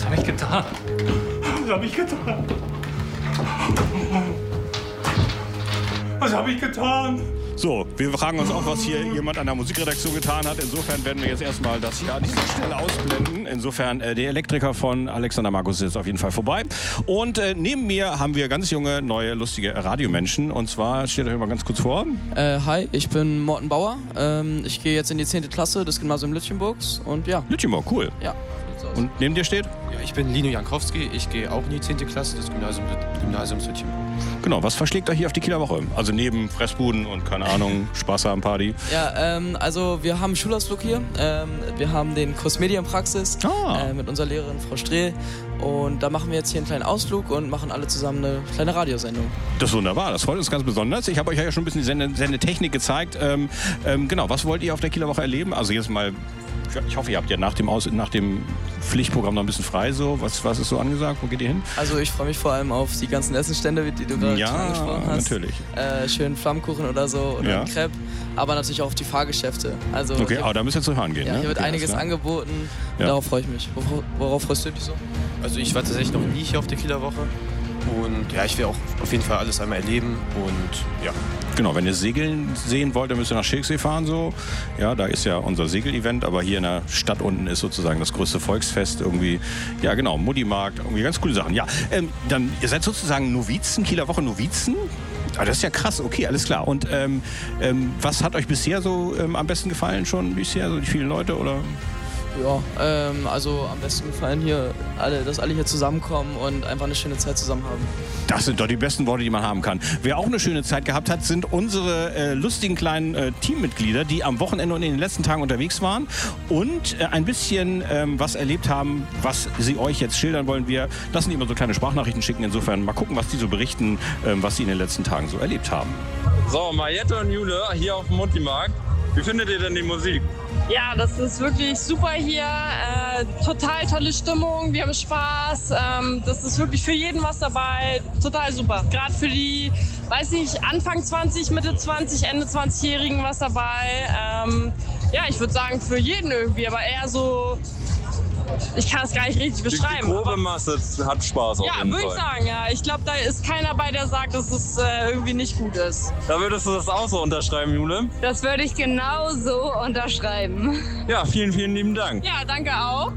habe ich getan? Was habe ich getan? Was habe ich getan? So, wir fragen uns auch, was hier jemand an der Musikredaktion getan hat. Insofern werden wir jetzt erstmal das hier an dieser Stelle ausblenden. Insofern, der Elektriker von Alexander Markus ist auf jeden Fall vorbei. Und neben mir haben wir ganz junge, neue, lustige Radiomenschen. Und zwar, stellt euch mal ganz kurz vor. Hi, ich bin Morten Bauer. Ich gehe jetzt in die 10. Klasse des Gymnasium Lütchenburgs. Und ja. Lütchenburg, cool. Ja. Und neben dir steht? Ja, ich bin Lino Jankowski. Ich gehe auch in die 10. Klasse des Gymnasiums Lütchenburg. Genau, was verschlägt euch hier auf die Kieler Woche? Also neben Fressbuden und, keine Ahnung, Spaß haben, Party. Ja, also wir haben einen Schulausflug hier. Wir haben den Kurs Medienpraxis mit unserer Lehrerin Frau Strehl. Und da machen wir jetzt hier einen kleinen Ausflug und machen alle zusammen eine kleine Radiosendung. Das ist wunderbar, das freut uns ganz besonders. Ich habe euch ja schon ein bisschen die Sendetechnik gezeigt. Genau, was wollt ihr auf der Kieler Woche erleben? Also jetzt mal, ich hoffe, ihr habt ja nach dem Pflichtprogramm noch ein bisschen frei. So. Was ist so angesagt? Wo geht ihr hin? Also ich freue mich vor allem auf die ganzen Essenstände, die du gerade schon angesprochen hast. Ja, natürlich. Schön Flammkuchen oder so oder Crepe. Aber natürlich auch auf die Fahrgeschäfte. Also okay, aber da müsst ihr zu hören gehen. Ja, hier ne? wird einiges angeboten und darauf freue ich mich. Worauf freust du dich so? Also ich war tatsächlich noch nie hier auf der Kieler Woche. Und ja, ich will auch auf jeden Fall alles einmal erleben und ja. Genau, wenn ihr Segeln sehen wollt, dann müsst ihr nach Schilksee fahren so. Ja, da ist ja unser Segel-Event, aber hier in der Stadt unten ist sozusagen das größte Volksfest irgendwie. Ja, genau, Muddimarkt, irgendwie ganz coole Sachen. Ja, dann, ihr seid sozusagen Novizen, Kieler Woche Novizen? Ah, das ist ja krass, okay, alles klar. Und was hat euch bisher so am besten gefallen schon bisher, so die vielen Leute oder? Ja, also am besten gefallen hier dass alle hier zusammenkommen und einfach eine schöne Zeit zusammen haben. Das sind doch die besten Worte, die man haben kann. Wer auch eine schöne Zeit gehabt hat, sind unsere lustigen kleinen Teammitglieder, die am Wochenende und in den letzten Tagen unterwegs waren und ein bisschen was erlebt haben, was sie euch jetzt schildern wollen. Wir lassen die immer so kleine Sprachnachrichten schicken. Insofern mal gucken, was die so berichten, was sie in den letzten Tagen so erlebt haben. So, Mariette und Jule hier auf dem Muddimarkt. Wie findet ihr denn die Musik? Ja, das ist wirklich super hier. Total tolle Stimmung, wir haben Spaß. Das ist wirklich für jeden was dabei. Total super. Gerade für die, weiß nicht, Anfang 20, Mitte 20, Ende 20-Jährigen was dabei. Ja, ich würde sagen für jeden irgendwie, aber eher so, ich kann es gar nicht richtig beschreiben. Die grobe Masse hat Spaß auf jeden Fall. Ja, würde ich sagen, ja. Ich glaube, da ist keiner bei, der sagt, dass es irgendwie nicht gut ist. Da würdest du das auch so unterschreiben, Jule? Das würde ich genau so unterschreiben. Ja, vielen, vielen lieben Dank. Ja, danke auch.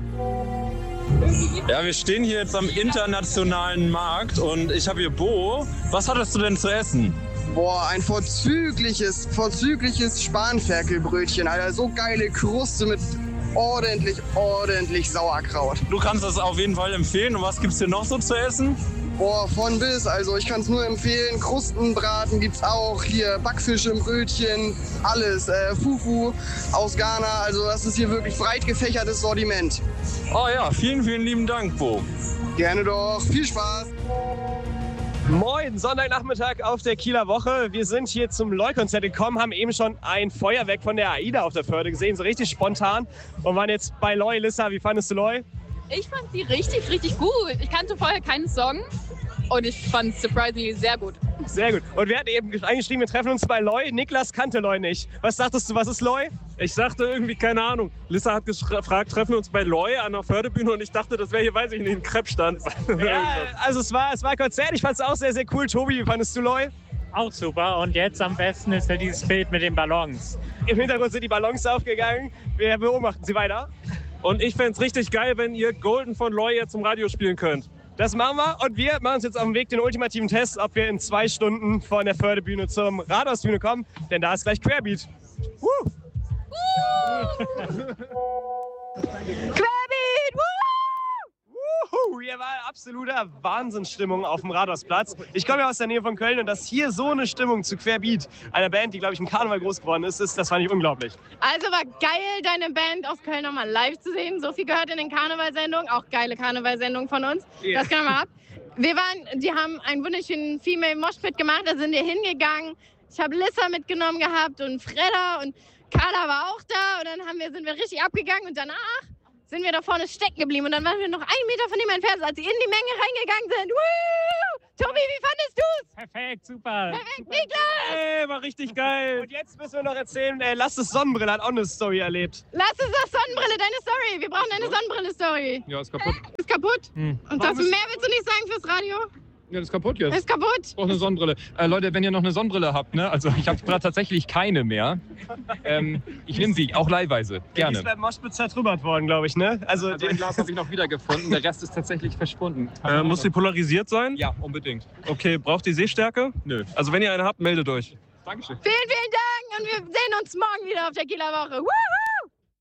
Ja, wir stehen hier jetzt am internationalen Markt und ich habe hier Bo. Was hattest du denn zu essen? Boah, ein vorzügliches Spanferkelbrötchen, Alter. So geile Kruste mit ordentlich Sauerkraut. Du kannst das auf jeden Fall empfehlen. Und was gibt's hier noch so zu essen? Boah, von bis. Also ich kann es nur empfehlen. Krustenbraten gibt's auch. Hier Backfisch im Brötchen. Alles. Fufu aus Ghana. Also das ist hier wirklich breit gefächertes Sortiment. Oh ja, vielen, vielen lieben Dank, Bo. Gerne doch. Viel Spaß. Moin, Sonntagnachmittag auf der Kieler Woche. Wir sind hier zum LOI-Konzert gekommen, haben eben schon ein Feuerwerk von der AIDA auf der Förde gesehen, so richtig spontan. Und waren jetzt bei LOI. Lissa, wie fandest du LOI? Ich fand sie richtig gut. Ich kannte vorher keinen Song und ich fand es surprisingly sehr gut. Sehr gut. Und wir hatten eben eingeschrieben, wir treffen uns bei LOI. Niklas kannte LOI nicht. Was dachtest du, was ist LOI? Ich sagte irgendwie, keine Ahnung. Lissa hat gefragt, treffen wir uns bei LOI an der Fördebühne und ich dachte, das wäre hier, weiß ich nicht, ein Crepe-Stand. Ja, also es war ein Konzert. Ich fand es auch sehr, sehr cool. Tobi, wie fandest du LOI? Auch super. Und jetzt am besten ist ja dieses Bild mit den Ballons. Im Hintergrund sind die Ballons aufgegangen. Wir beobachten sie weiter. Und ich fände es richtig geil, wenn ihr Golden von LOI jetzt zum Radio spielen könnt. Das machen wir und wir machen uns jetzt auf dem Weg den ultimativen Test, ob wir in 2 Stunden von der Fördebühne zum Rathausbühne kommen, denn da ist gleich Querbeat. Querbeat! Hier war absoluter Wahnsinnsstimmung auf dem Rathausplatz. Ich komme ja aus der Nähe von Köln und dass hier so eine Stimmung zu Querbeat, einer Band, die, glaube ich, im Karneval groß geworden ist, das fand ich unglaublich. Also war geil, deine Band aus Köln nochmal live zu sehen. So viel gehört in den Karnevalsendungen, auch geile Karnevalsendungen von uns. Yeah. Das können wir mal ab. Die haben einen wunderschönen Female Moshpit gemacht, da sind wir hingegangen. Ich habe Lissa mitgenommen gehabt und Fredda und Carla war auch da und dann sind wir richtig abgegangen und danach sind wir da vorne stecken geblieben und dann waren wir noch 1 Meter von ihm entfernt, als sie in die Menge reingegangen sind. Tobi, wie fandest du's? Perfekt, super. Perfekt, Niklas! Ey, war richtig geil. Und jetzt müssen wir noch erzählen, Lasses Sonnenbrille hat auch eine Story erlebt. Lass es das Sonnenbrille, deine Story. Wir brauchen deine Sonnenbrille-Story. Ja, ist kaputt. Ist kaputt? Hm. Und mehr willst du nicht sagen fürs Radio? Ja, das ist kaputt jetzt. Ist kaputt? Ich brauche eine Sonnenbrille. Leute, wenn ihr noch eine Sonnenbrille habt, ne? Also ich habe gerade tatsächlich keine mehr. Ich nehme sie, auch leihweise. Gerne. Die ist beim Moschpitz zertrümmert worden, glaube ich, ne? Also ein Glas habe ich noch wiedergefunden, der Rest ist tatsächlich verschwunden. Muss die polarisiert sein? Ja, unbedingt. Okay, braucht die Sehstärke? Nö. Also wenn ihr eine habt, meldet euch. Dankeschön. Vielen, vielen Dank und wir sehen uns morgen wieder auf der Kieler Woche. Woohoo!